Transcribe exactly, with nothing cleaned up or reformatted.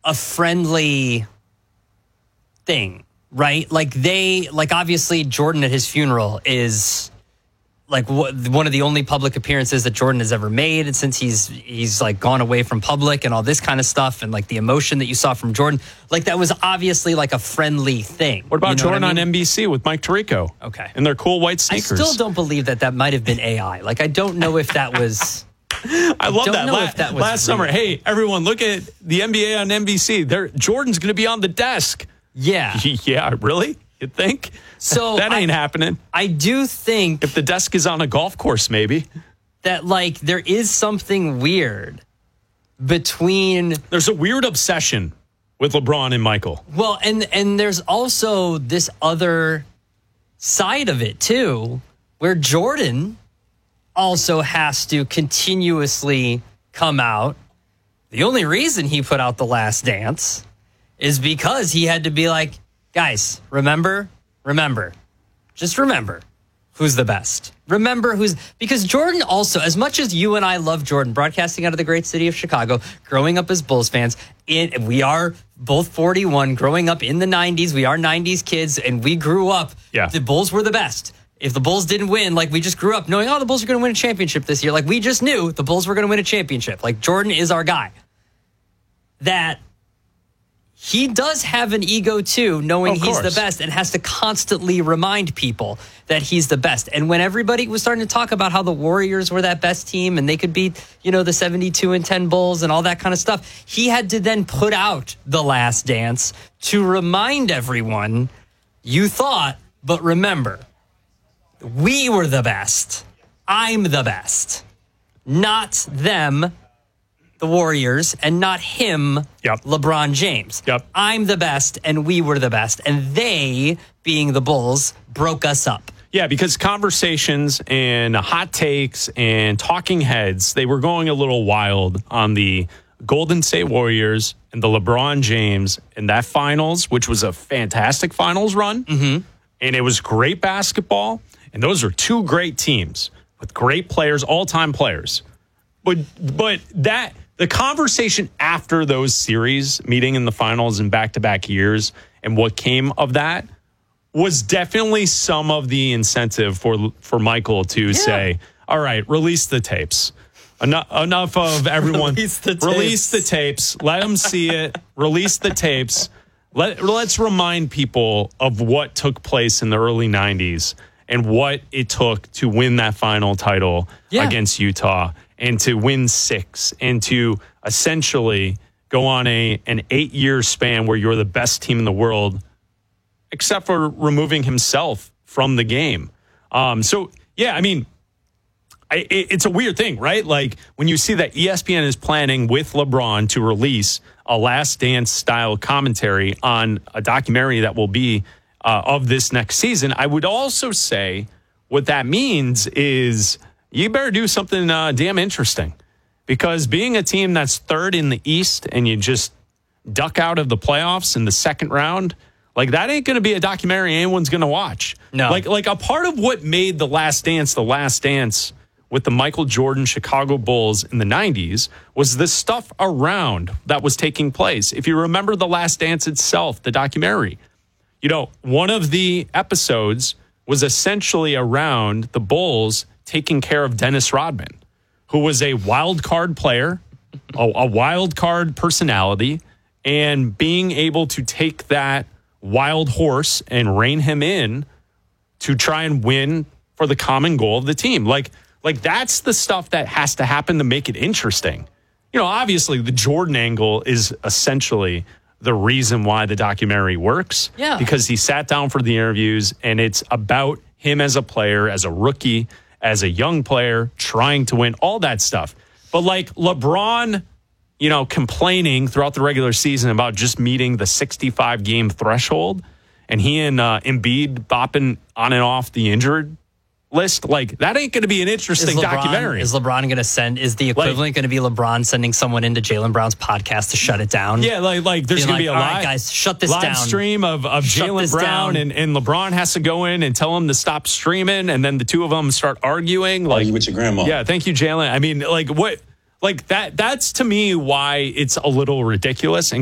a friendly thing, right? Like they, like obviously Jordan at his funeral is like w- one of the only public appearances that Jordan has ever made. And since he's, he's like gone away from public and all this kind of stuff and like the emotion that you saw from Jordan, like that was obviously like a friendly thing. What about you know Jordan what I mean? on N B C with Mike Tirico? Okay. And their cool white sneakers. I still don't believe that that might have been A I. Like, I don't know if that was... I love don't that. know La- if that was last real. summer, hey, everyone, look at the N B A on N B C. They're, Jordan's going to be on the desk. Yeah. Yeah, really? You think? So that ain't I, happening. I do think... If the desk is on a golf course, maybe. That, like, there is something weird between... There's a weird obsession with LeBron and Michael. Well, and and there's also this other side of it, too, where Jordan also has to continuously come out. The only reason he put out The Last Dance is because he had to be like, guys, remember, remember, just remember who's the best. Remember who's, because Jordan also, as much as you and I love Jordan, broadcasting out of the great city of Chicago, growing up as Bulls fans, in, we are both forty-one, growing up in the nineties, we are nineties kids, and we grew up, yeah. The Bulls were the best. If the Bulls didn't win, like we just grew up knowing, oh, the Bulls are going to win a championship this year. Like we just knew the Bulls were going to win a championship. Like Jordan is our guy. That he does have an ego too, knowing he's the best and has to constantly remind people that he's the best. And when everybody was starting to talk about how the Warriors were that best team and they could beat, you know, the seventy-two and ten Bulls and all that kind of stuff, he had to then put out The Last Dance to remind everyone, you thought, but remember, we were the best. I'm the best. Not them, the Warriors, and not him, yep. LeBron James. Yep. I'm the best, and we were the best. And they, being the Bulls, broke us up. Yeah, because conversations and hot takes and talking heads, they were going a little wild on the Golden State Warriors and the LeBron James in that finals, which was a fantastic finals run. Mm-hmm. And it was great basketball. And those are two great teams with great players, all-time players. But but that the conversation after those series, meeting in the finals in back-to-back years, and what came of that was definitely some of the incentive for for Michael to yeah. say, all right, release the tapes. Enough, enough of everyone. Release the tapes. Release the tapes. Let them see it. Release the tapes. Let, let's remind people of what took place in the early nineties and what it took to win that final title yeah. against Utah and to win six and to essentially go on a an eight-year span where you're the best team in the world, except for removing himself from the game. Um, so, yeah, I mean, I, it, it's a weird thing, right? Like when you see that E S P N is planning with LeBron to release a Last Dance style commentary on a documentary that will be uh, of this next season, I would also say what that means is you better do something uh, damn interesting, because being a team that's third in the East and you just duck out of the playoffs in the second round, like that ain't going to be a documentary anyone's going to watch. No. Like, like a part of what made The Last Dance The Last Dance with the Michael Jordan Chicago Bulls in the nineties was the stuff around that was taking place. If you remember The Last Dance itself, the documentary, you know, one of the episodes was essentially around the Bulls taking care of Dennis Rodman, who was a wild card player, a, a wild card personality, and being able to take that wild horse and rein him in to try and win for the common goal of the team. Like, like that's the stuff that has to happen to make it interesting. You know, obviously the Jordan angle is essentially the reason why the documentary works. Yeah. Because he sat down for the interviews and it's about him as a player, as a rookie, as a young player, trying to win, all that stuff. But like LeBron, you know, complaining throughout the regular season about just meeting the sixty-five game threshold, and he and uh, Embiid bopping on and off the injured list, like that ain't going to be an interesting is LeBron, documentary. Is LeBron going to send, is the equivalent like, going to be LeBron sending someone into Jaylen Brown's podcast to shut it down? Yeah, like like there's going like, to be a all live, right, guys, shut this live down. stream of, of Jaylen Brown, and, and LeBron has to go in and tell him to stop streaming, and then the two of them start arguing. Like, Argue with your grandma. Yeah, thank you, Jaylen. I mean, like what, like that, that's to me why it's a little ridiculous. And